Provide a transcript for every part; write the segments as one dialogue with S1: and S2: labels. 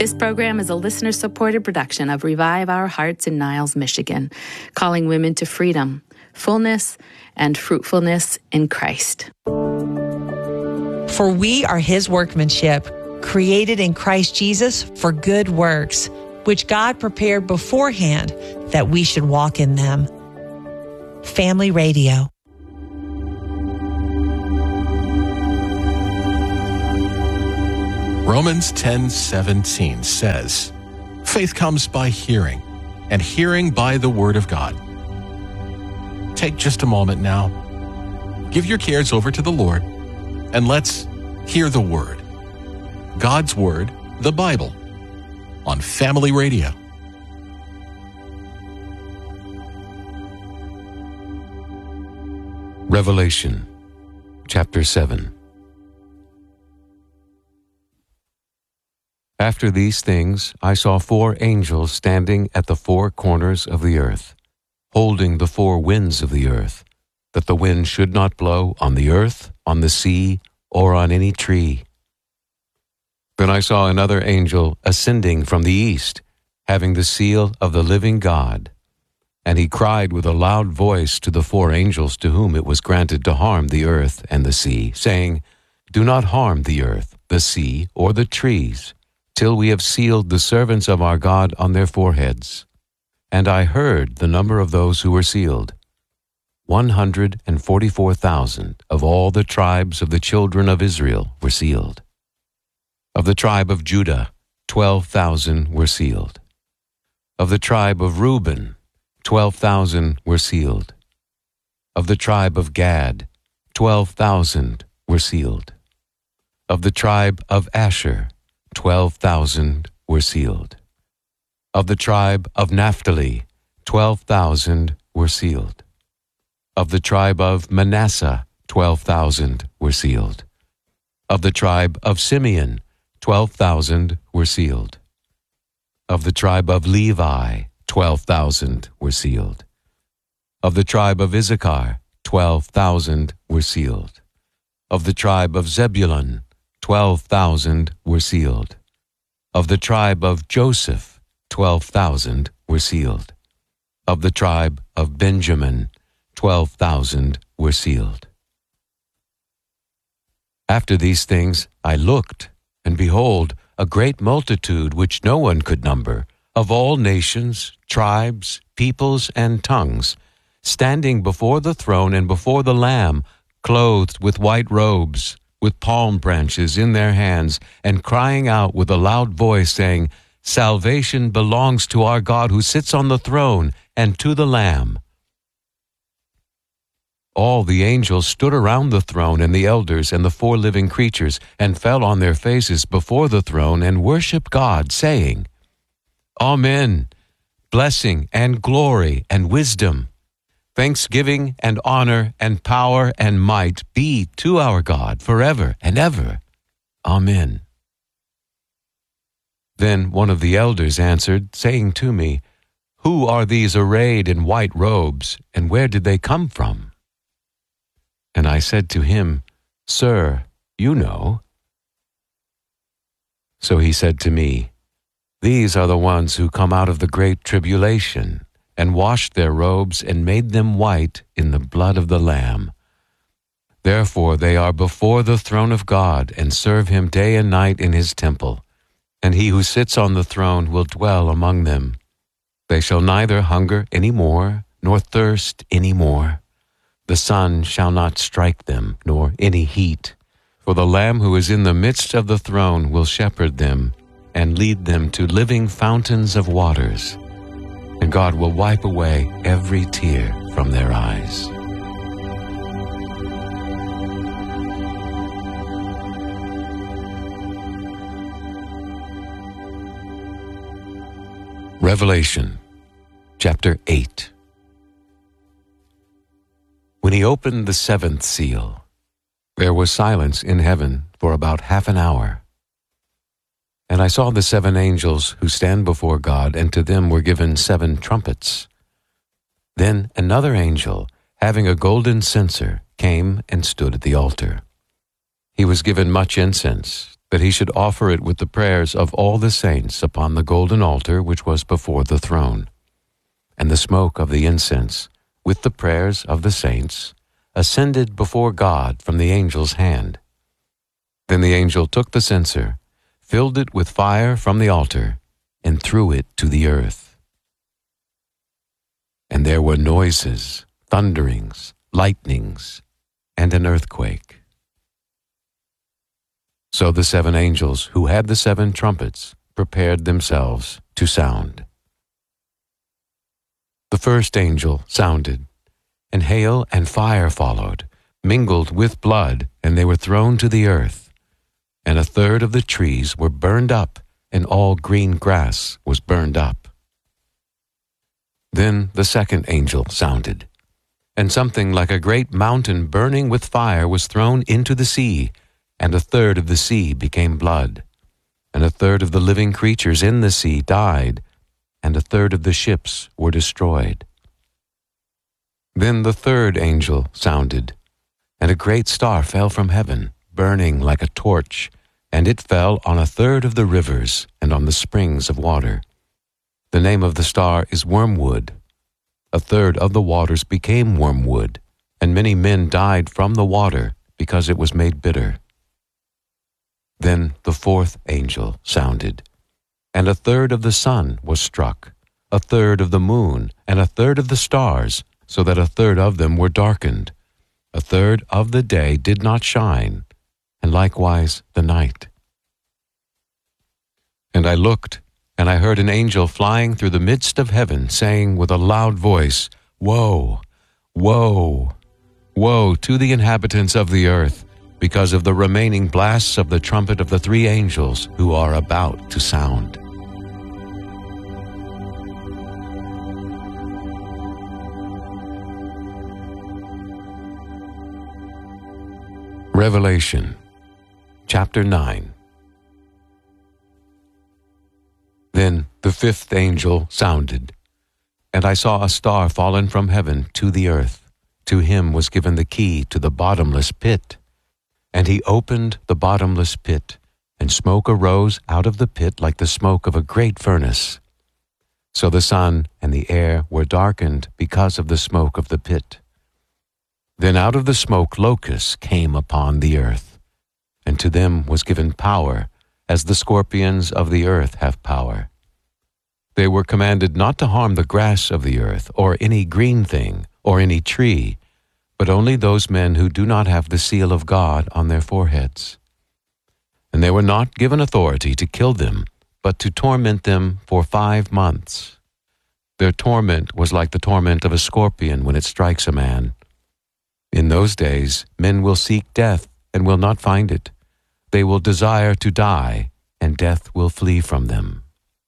S1: This program is a listener-supported production of Revive Our Hearts in Niles, Michigan, calling women to freedom, fullness, and fruitfulness in Christ.
S2: For we are His workmanship, created in Christ Jesus for good works, which God prepared beforehand that we should walk in them. Family Radio.
S3: Romans 10:17 says, "Faith comes by hearing, and hearing by the Word of God." Take just a moment now. Give your cares over to the Lord, and let's hear the Word. God's Word, the Bible, on Family Radio.
S4: Revelation, chapter 7. After these things, I saw 4 angels standing at the 4 corners of the earth, holding the 4 winds of the earth, that the wind should not blow on the earth, on the sea, or on any tree. Then I saw another angel ascending from the east, having the seal of the living God. And he cried with a loud voice to the 4 angels to whom it was granted to harm the earth and the sea, saying, "Do not harm the earth, the sea, or the trees, till we have sealed the servants of our God on their foreheads." And I heard the number of those who were sealed. 144,000 of all the tribes of the children of Israel were sealed. Of the tribe of Judah, 12,000 were sealed. Of the tribe of Reuben, 12,000 were sealed. Of the tribe of Gad, 12,000 were sealed. Of the tribe of Asher, 12,000 were sealed. Of the tribe of Naphtali, 12,000 were sealed. Of the tribe of Manasseh, 12,000 were sealed. Of the tribe of Simeon, 12,000 were sealed. Of the tribe of Levi, 12,000 were sealed. Of the tribe of Issachar, 12,000 were sealed. Of the tribe of Zebulun, 12,000 were sealed. Of the tribe of Joseph, 12,000 were sealed. Of the tribe of Benjamin, 12,000 were sealed. After these things I looked, and behold, a great multitude which no one could number, of all nations, tribes, peoples, and tongues, standing before the throne and before the Lamb, clothed with white robes, with palm branches in their hands, and crying out with a loud voice, saying, "Salvation belongs to our God who sits on the throne and to the Lamb." All the angels stood around the throne and the elders and the 4 living creatures, and fell on their faces before the throne and worshipped God, saying, "Amen, blessing and glory and wisdom, thanksgiving and honor and power and might be to our God forever and ever. Amen." Then one of the elders answered, saying to me, "Who are these arrayed in white robes, and where did they come from?" And I said to him, "Sir, you know." So he said to me, "These are the ones who come out of the great tribulation, and washed their robes and made them white in the blood of the Lamb. Therefore they are before the throne of God, and serve Him day and night in His temple. And He who sits on the throne will dwell among them. They shall neither hunger any more, nor thirst any more. The sun shall not strike them, nor any heat. For the Lamb who is in the midst of the throne will shepherd them, and lead them to living fountains of waters. And God will wipe away every tear from their eyes." Revelation, chapter 8. When he opened the 7th seal, there was silence in heaven for about half an hour. And I saw the 7 angels who stand before God, and to them were given 7 trumpets. Then another angel, having a golden censer, came and stood at the altar. He was given much incense, that he should offer it with the prayers of all the saints upon the golden altar which was before the throne. And the smoke of the incense, with the prayers of the saints, ascended before God from the angel's hand. Then the angel took the censer, filled it with fire from the altar, and threw it to the earth. And there were noises, thunderings, lightnings, and an earthquake. So the 7 angels who had the 7 trumpets prepared themselves to sound. The first angel sounded, and hail and fire followed, mingled with blood, and they were thrown to the earth. And 1/3 of the trees were burned up, and all green grass was burned up. Then the second angel sounded, and something like a great mountain burning with fire was thrown into the sea, and 1/3 of the sea became blood, and 1/3 of the living creatures in the sea died, and 1/3 of the ships were destroyed. Then the third angel sounded, and a great star fell from heaven, burning like a torch, and it fell on 1/3 of the rivers and on the springs of water. The name of the star is Wormwood. 1/3 of the waters became wormwood, and many men died from the water because it was made bitter. Then the fourth angel sounded, and 1/3 of the sun was struck, 1/3 of the moon, and 1/3 of the stars, so that 1/3 of them were darkened. 1/3 of the day did not shine, and likewise the night. And I looked, and I heard an angel flying through the midst of heaven, saying with a loud voice, Woe! Woe! Woe to the inhabitants of the earth, because of the remaining blasts of the trumpet of the 3 angels who are about to sound. Revelation, chapter 9. Then the 5th angel sounded, and I saw a star fallen from heaven to the earth. To him was given the key to the bottomless pit. And he opened the bottomless pit, and smoke arose out of the pit like the smoke of a great furnace. So the sun and the air were darkened because of the smoke of the pit. Then out of the smoke locusts came upon the earth, and to them was given power, as the scorpions of the earth have power. They were commanded not to harm the grass of the earth, or any green thing, or any tree, but only those men who do not have the seal of God on their foreheads. And they were not given authority to kill them, but to torment them for 5 months. Their torment was like the torment of a scorpion when it strikes a man. In those days men will seek death and will not find it. They will desire to die, and death will flee from them.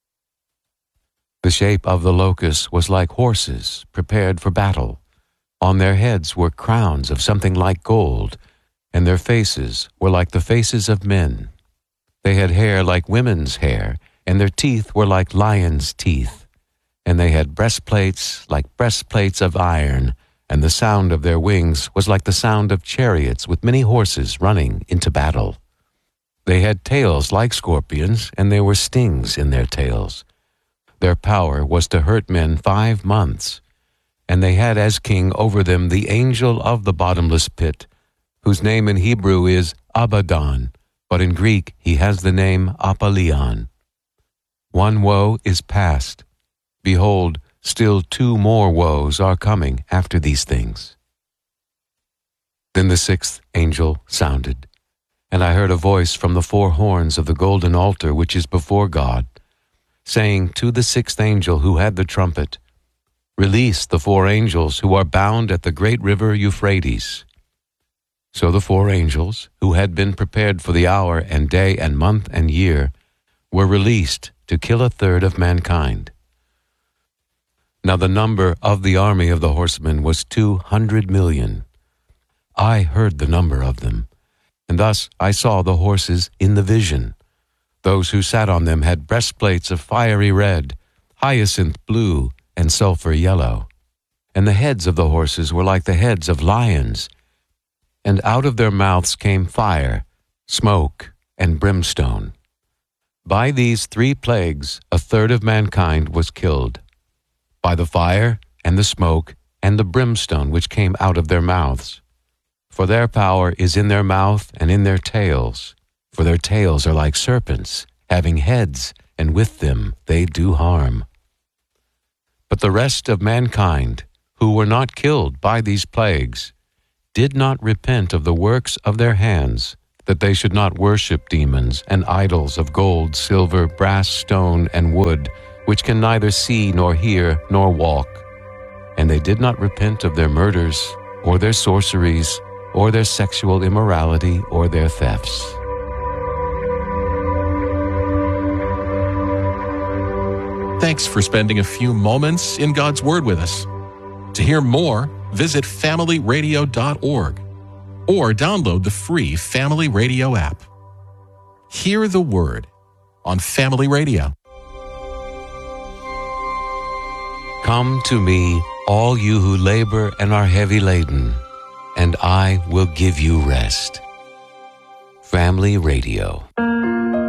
S4: The shape of the locusts was like horses prepared for battle. On their heads were crowns of something like gold, and their faces were like the faces of men. They had hair like women's hair, and their teeth were like lions' teeth. And they had breastplates like breastplates of iron, and the sound of their wings was like the sound of chariots with many horses running into battle. They had tails like scorpions, and there were stings in their tails. Their power was to hurt men 5 months. And they had as king over them the angel of the bottomless pit, whose name in Hebrew is Abaddon, but in Greek he has the name Apollyon. 1 woe is past. Behold, still 2 more woes are coming after these things. Then the 6th angel sounded, and I heard a voice from the 4 horns of the golden altar which is before God, saying to the 6th angel who had the trumpet, Release the 4 angels who are bound at the great river Euphrates. So the 4 angels, who had been prepared for the hour and day and month and year, were released to kill 1/3 of mankind. Now the number of the army of the horsemen was 200 million. I heard the number of them, and thus I saw the horses in the vision. Those who sat on them had breastplates of fiery red, hyacinth blue, and sulfur yellow. And the heads of the horses were like the heads of lions. And out of their mouths came fire, smoke, and brimstone. By these 3 plagues, a third of mankind was killed, by the fire and the smoke and the brimstone which came out of their mouths. For their power is in their mouth and in their tails, for their tails are like serpents, having heads, and with them they do harm. But the rest of mankind, who were not killed by these plagues, did not repent of the works of their hands, that they should not worship demons and idols of gold, silver, brass, stone, and wood, which can neither see nor hear nor walk. And they did not repent of their murders, or their sorceries, or their sexual immorality, or their thefts.
S3: Thanks for spending a few moments in God's Word with us. To hear more, visit familyradio.org or download the free Family Radio app. Hear the Word on Family Radio.
S4: Come to me, all you who labor and are heavy laden, and I will give you rest. Family Radio.